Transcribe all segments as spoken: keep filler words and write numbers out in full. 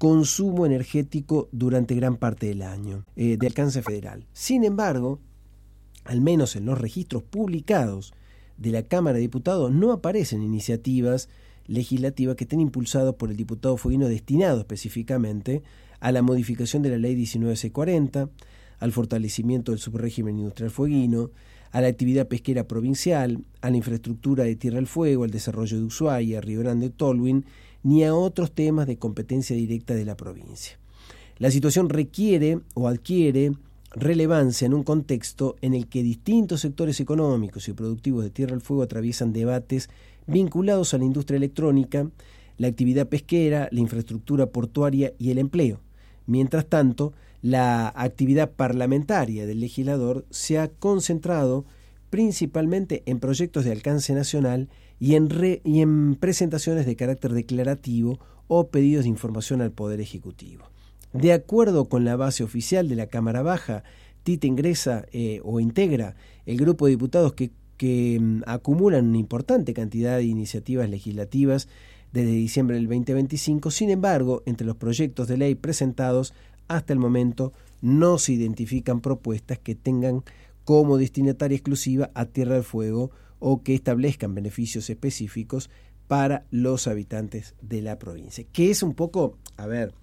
consumo energético durante gran parte del año, eh, de alcance federal. Sin embargo, al menos en los registros publicados de la Cámara de Diputados, no aparecen iniciativas legislativas que estén impulsadas por el diputado fueguino destinado específicamente a la modificación de la ley diecinueve mil seiscientos cuarenta, al fortalecimiento del subrégimen industrial fueguino, a la actividad pesquera provincial, a la infraestructura de Tierra del Fuego, al desarrollo de Ushuaia, Río Grande, Tolwyn, ni a otros temas de competencia directa de la provincia. La situación requiere o adquiere relevancia en un contexto en el que distintos sectores económicos y productivos de Tierra del Fuego atraviesan debates vinculados a la industria electrónica, la actividad pesquera, la infraestructura portuaria y el empleo. Mientras tanto, la actividad parlamentaria del legislador se ha concentrado principalmente en proyectos de alcance nacional y en, re, y en presentaciones de carácter declarativo o pedidos de información al Poder Ejecutivo. De acuerdo con la base oficial de la Cámara Baja, Tita ingresa eh, o integra el grupo de diputados que, que um, acumulan una importante cantidad de iniciativas legislativas desde diciembre del veinte veinticinco. Sin embargo, entre los proyectos de ley presentados hasta el momento no se identifican propuestas que tengan como destinataria exclusiva a Tierra del Fuego o que establezcan beneficios específicos para los habitantes de la provincia. Que es un poco, a ver,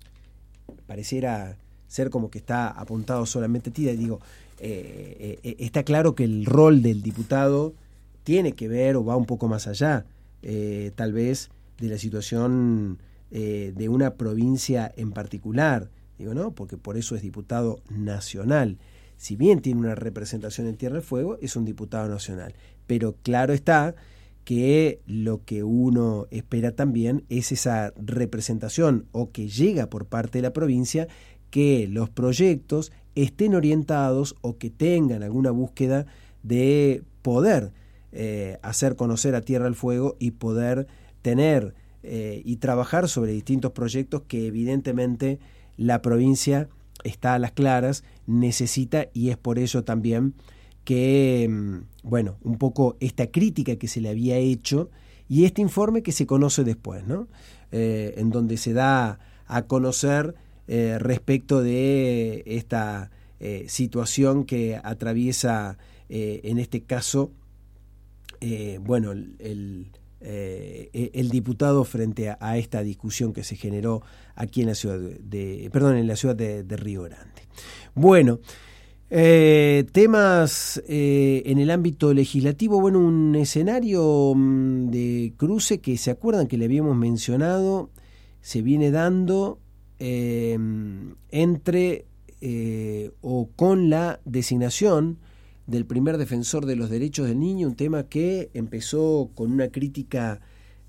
pareciera ser como que está apuntado solamente a ti, digo, eh, eh, está claro que el rol del diputado tiene que ver o va un poco más allá, eh, tal vez, de la situación eh, de una provincia en particular, digo, ¿no? Porque por eso es diputado nacional. Si bien tiene una representación en Tierra del Fuego, es un diputado nacional. Pero claro está que lo que uno espera también es esa representación o que llega por parte de la provincia, que los proyectos estén orientados o que tengan alguna búsqueda de poder eh, hacer conocer a Tierra del Fuego y poder tener eh, y trabajar sobre distintos proyectos que evidentemente la provincia está a las claras, necesita, y es por ello también que, bueno, un poco esta crítica que se le había hecho y este informe que se conoce después, ¿no? Eh, en donde se da a conocer eh, respecto de esta eh, situación que atraviesa, eh, en este caso, eh, bueno, el, el Eh, el diputado frente a, a esta discusión que se generó aquí en la ciudad de, de perdón, en la ciudad de, de Río Grande. Bueno, eh, temas eh, en el ámbito legislativo, bueno, un escenario mmm, de cruce que se acuerdan que le habíamos mencionado, se viene dando eh, entre eh, o con la designación del primer defensor de los derechos del niño, un tema que empezó con una crítica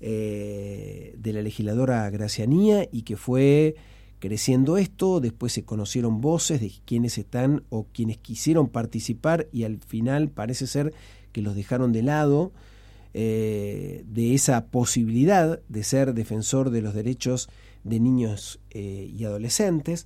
eh, de la legisladora Gracianía y que fue creciendo esto. Después se conocieron voces de quienes están o quienes quisieron participar y al final parece ser que los dejaron de lado eh, de esa posibilidad de ser defensor de los derechos de niños eh, y adolescentes,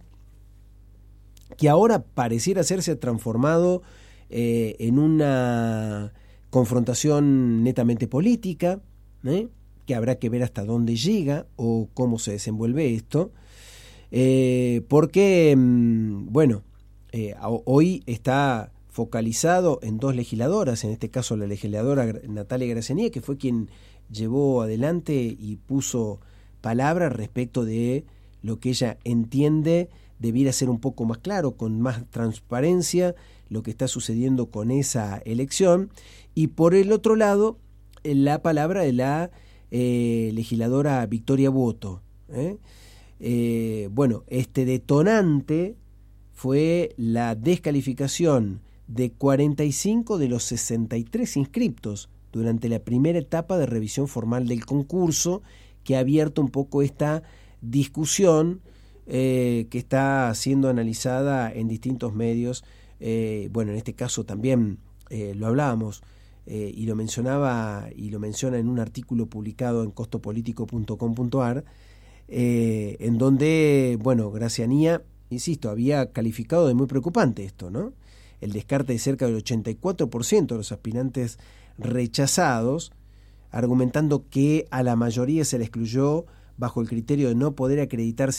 que ahora pareciera haberse transformado Eh, en una confrontación netamente política, ¿eh? que habrá que ver hasta dónde llega o cómo se desenvuelve esto, eh, porque, bueno, eh, hoy está focalizado en dos legisladoras, en este caso la legisladora Natalia Gracianía, que fue quien llevó adelante y puso palabra respecto de lo que ella entiende debiera ser un poco más claro, con más transparencia, lo que está sucediendo con esa elección, y por el otro lado, la palabra de la eh, legisladora Victoria Boto. ¿eh? Eh, bueno, este detonante fue la descalificación de cuarenta y cinco de los sesenta y tres inscriptos durante la primera etapa de revisión formal del concurso, que ha abierto un poco esta discusión eh, que está siendo analizada en distintos medios. Eh, bueno, en este caso también eh, lo hablábamos eh, y lo mencionaba y lo menciona en un artículo publicado en costopolitico punto com punto a r, eh, en donde, bueno, Gracianía, insisto, había calificado de muy preocupante esto, ¿no? El descarte de cerca del ochenta y cuatro por ciento de los aspirantes rechazados, argumentando que a la mayoría se le excluyó bajo el criterio de no poder acreditar